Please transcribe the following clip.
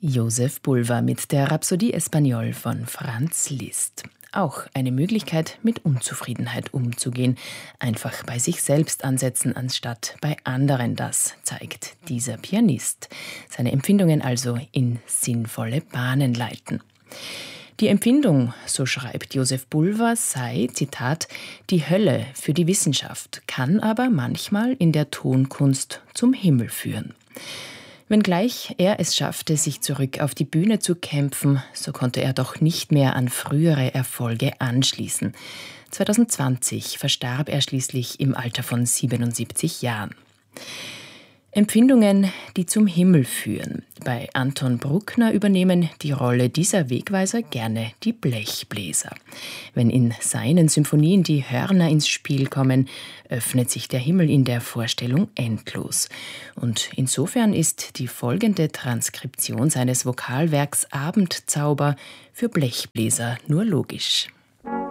Joseph Bulver mit der Rhapsodie Espagnole von Franz Liszt. Auch eine Möglichkeit, mit Unzufriedenheit umzugehen. Einfach bei sich selbst ansetzen, anstatt bei anderen. Das zeigt dieser Pianist. Seine Empfindungen also in sinnvolle Bahnen leiten. Die Empfindung, so schreibt Joseph Bulver, sei, Zitat, die Hölle für die Wissenschaft, kann aber manchmal in der Tonkunst zum Himmel führen. Wenngleich er es schaffte, sich zurück auf die Bühne zu kämpfen, so konnte er doch nicht mehr an frühere Erfolge anschließen. 2020 verstarb er schließlich im Alter von 77 Jahren. Empfindungen, die zum Himmel führen. Bei Anton Bruckner übernehmen die Rolle dieser Wegweiser gerne die Blechbläser. Wenn in seinen Symphonien die Hörner ins Spiel kommen, öffnet sich der Himmel in der Vorstellung endlos. Und insofern ist die folgende Transkription seines Vokalwerks Abendzauber für Blechbläser nur logisch.